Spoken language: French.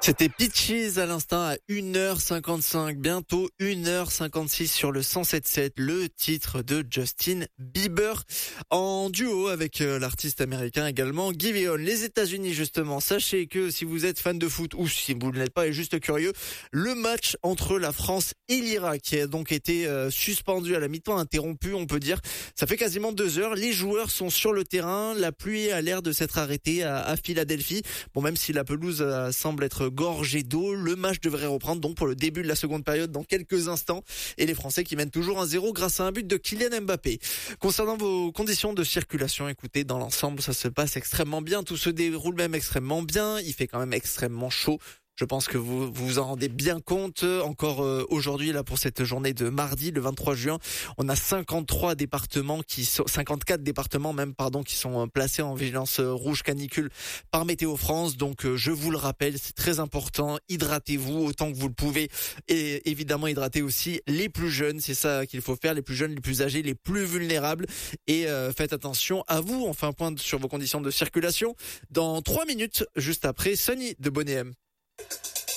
C'était Peaches à l'instant à 1h55, bientôt 1h56 sur le 107.7, le titre de Justin Bieber en duo avec l'artiste américain également Giveon. Les États-Unis justement, sachez que si vous êtes fan de foot ou si vous ne l'êtes pas et juste curieux, le match entre la France et l'Irak qui a donc été suspendu à la mi-temps, interrompu on peut dire, ça fait quasiment 2 heures, les joueurs sont sur le terrain, la pluie a l'air de s'être arrêtée à Philadelphie, bon même si la pelouse semble être gorgée d'eau, le match devrait reprendre donc pour le début de la seconde période dans quelques instants et les Français qui mènent toujours 1-0 grâce à un but de Kylian Mbappé. Concernant vos conditions de circulation, écoutez, dans l'ensemble ça se passe extrêmement bien, tout se déroule même extrêmement bien, il fait quand même extrêmement chaud. Je pense que vous vous en rendez bien compte. Encore aujourd'hui, là, pour cette journée de mardi, le 23 juin, on a 54 départements même, qui sont placés en vigilance rouge canicule par Météo France. Donc, je vous le rappelle, c'est très important. Hydratez-vous autant que vous le pouvez. Et évidemment, hydratez aussi les plus jeunes. C'est ça qu'il faut faire. Les plus jeunes, les plus âgés, les plus vulnérables. Et faites attention à vous. On fait un point sur vos conditions de circulation. Dans 3 minutes, juste après, Sonny de Bonnet M.